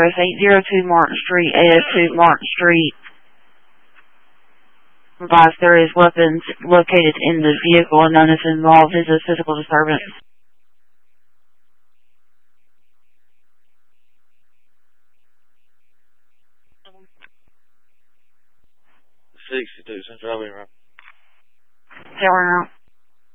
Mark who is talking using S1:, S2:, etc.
S1: address 802 Martin Street, AS2 Martin Street. Advised there is weapons located in the vehicle and none is involved is a physical disturbance.
S2: $62 Central Avenue.
S1: Tower out.